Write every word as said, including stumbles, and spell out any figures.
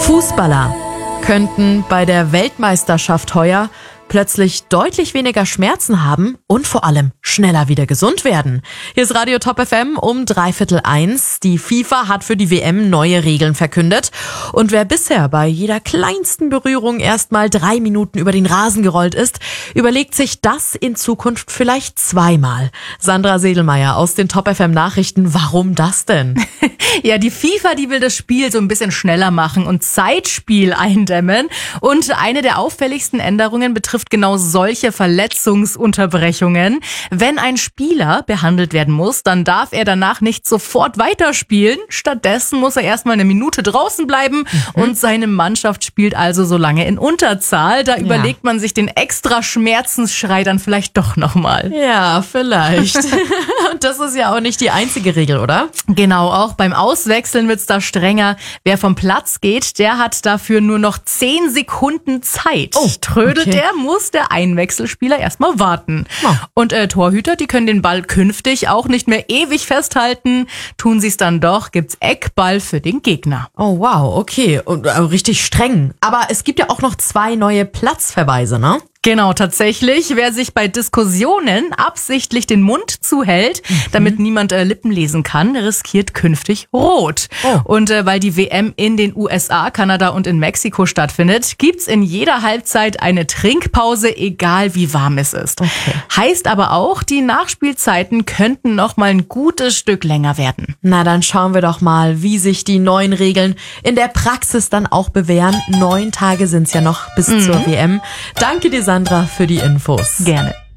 Fußballer könnten bei der Weltmeisterschaft heuer plötzlich deutlich weniger Schmerzen haben und vor allem schneller wieder gesund werden. Hier ist Radio Top F M um dreiviertel eins. Die FIFA hat für die W M neue Regeln verkündet. Und wer bisher bei jeder kleinsten Berührung erstmal drei Minuten über den Rasen gerollt ist, überlegt sich das in Zukunft vielleicht zweimal. Sandra Sedelmeier aus den Top F M Nachrichten. Warum das denn? Ja, die FIFA, die will das Spiel so ein bisschen schneller machen und Zeitspiel eindämmen. Und eine der auffälligsten Änderungen betrifft genau solche Verletzungsunterbrechungen. Wenn ein Spieler behandelt werden muss, dann darf er danach nicht sofort weiterspielen. Stattdessen muss er erstmal eine Minute draußen bleiben mhm. und seine Mannschaft spielt also so lange in Unterzahl. Da ja. überlegt man sich den extra Schmerzensschrei dann vielleicht doch nochmal. Ja, vielleicht. Und das ist ja auch nicht die einzige Regel, oder? Genau, auch beim Auswechseln wird's da strenger. Wer vom Platz geht, der hat dafür nur noch zehn Sekunden Zeit. Oh, Trödelt okay. der, muss der Einwechselspieler erstmal warten. Oh. Und äh, Torhüter, die können den Ball künftig auch nicht mehr ewig festhalten. Tun sie es dann doch, gibt's Eckball für den Gegner. Oh wow, okay. Und, äh, richtig streng. Aber es gibt ja auch noch zwei neue Platzverweise, ne? Genau, tatsächlich. Wer sich bei Diskussionen absichtlich den Mund zuhält, mhm. damit niemand äh, Lippen lesen kann, riskiert künftig rot. Oh. Und äh, weil die W M in den U S A, Kanada und in Mexiko stattfindet, gibt's in jeder Halbzeit eine Trinkpause, egal wie warm es ist. Okay. Heißt aber auch, die Nachspielzeiten könnten noch mal ein gutes Stück länger werden. Na, dann schauen wir doch mal, wie sich die neuen Regeln in der Praxis dann auch bewähren. Neun Tage sind's ja noch bis mhm. zur W M. Danke dir, Sandra, für die Infos. Gerne.